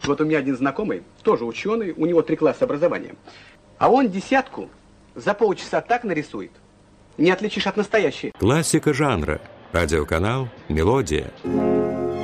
Вот у меня один знакомый, тоже ученый, у него 3 класса образования. А он 10 за полчаса так нарисует, не отличишь от настоящей. Классика жанра. Радиоканал «Мелодия».